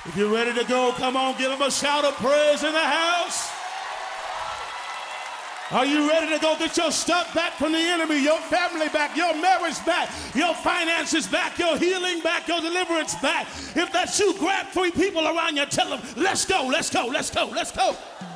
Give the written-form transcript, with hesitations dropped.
If you're ready to go, come on, give him a shout of praise in the house. Are you ready to go get your stuff back from the enemy, your family back, your marriage back, your finances back, your healing back, your deliverance back? If that's you, grab 3 people around you, tell them, let's go, let's go, let's go, let's go.